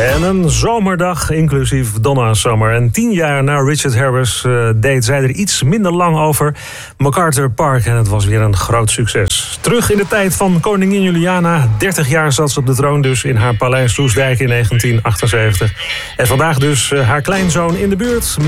En een zomerdag, inclusief Donna Summer. En 10 jaar na Richard Harris deed zij er iets minder lang over. MacArthur Park, en het was weer een groot succes. Terug in de tijd van koningin Juliana. 30 jaar zat ze op de troon dus in haar paleis Soestdijk in 1978. En vandaag dus haar kleinzoon in de buurt.